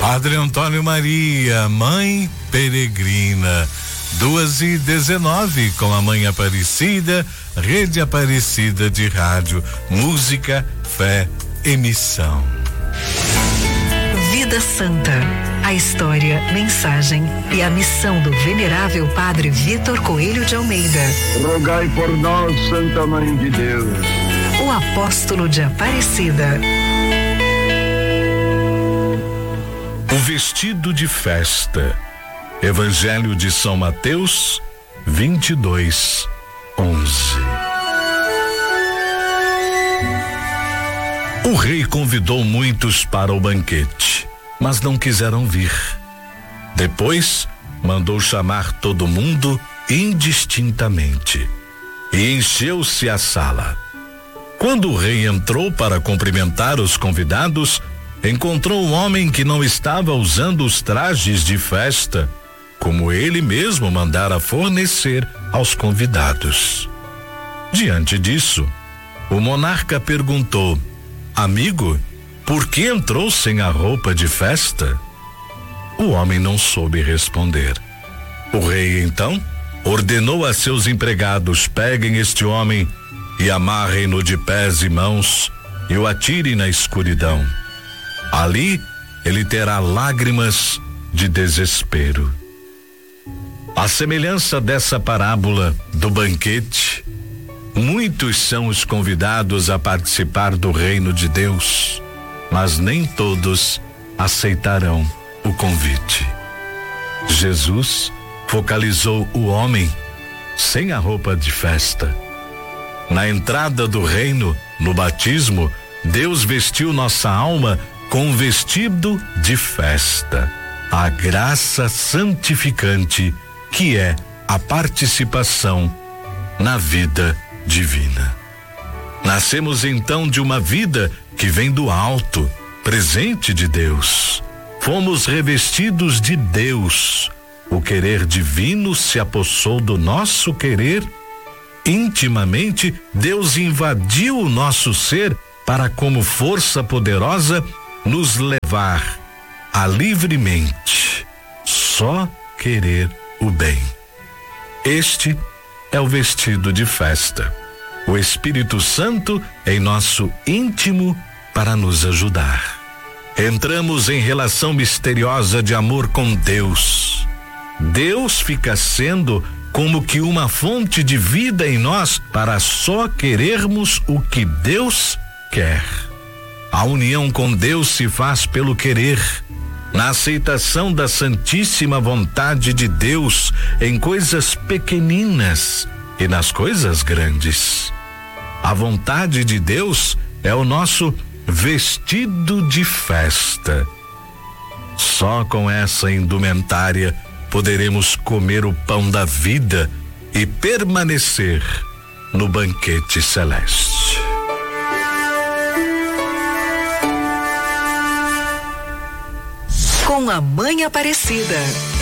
Padre Antônio Maria, Mãe Peregrina, 2h19, com a Mãe Aparecida, Rede Aparecida de Rádio, Música, Fé, Emissão. Vida Santa, a história, mensagem e a missão do venerável Padre Vitor Coelho de Almeida. Rogai por nós, Santa Mãe de Deus. O apóstolo de Aparecida. O vestido de festa. Evangelho de São Mateus, 22:11. O rei convidou muitos para o banquete, mas não quiseram vir. Depois, mandou chamar todo mundo indistintamente e encheu-se a sala. Quando o rei entrou para cumprimentar os convidados, encontrou um homem que não estava usando os trajes de festa, como ele mesmo mandara fornecer aos convidados. Diante disso, o monarca perguntou: amigo, por que entrou sem a roupa de festa? O homem não soube responder. O rei, então, ordenou a seus empregados: peguem este homem e amarrem-no de pés e mãos e o atirem na escuridão. Ali ele terá lágrimas de desespero. À semelhança dessa parábola do banquete, muitos são os convidados a participar do reino de Deus, mas nem todos aceitarão o convite. Jesus focalizou o homem sem a roupa de festa. Na entrada do reino, no batismo, Deus vestiu nossa alma com um vestido de festa, a graça santificante que é a participação na vida divina. Nascemos então de uma vida que vem do alto, presente de Deus. Fomos revestidos de Deus. O querer divino se apossou do nosso querer. Intimamente, Deus invadiu o nosso ser para, como força poderosa, nos levar a livremente só querer o bem. Este é o vestido de festa. O Espírito Santo em nosso íntimo para nos ajudar. Entramos em relação misteriosa de amor com Deus. Deus fica sendo como que uma fonte de vida em nós para só querermos o que Deus quer. A união com Deus se faz pelo querer, na aceitação da santíssima vontade de Deus em coisas pequeninas e nas coisas grandes. A vontade de Deus é o nosso vestido de festa. Só com essa indumentária poderemos comer o pão da vida e permanecer no banquete celeste. Com a Mãe Aparecida.